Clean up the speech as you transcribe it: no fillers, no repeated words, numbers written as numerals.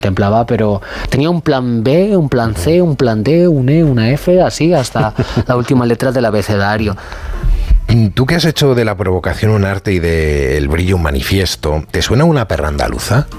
contemplaba, pero tenía un plan B, un plan C, un plan D, un E, una F, así hasta la última letra del abecedario. Tú que has hecho de la provocación un arte y del brillo un manifiesto, ¿te suena una perra andaluza?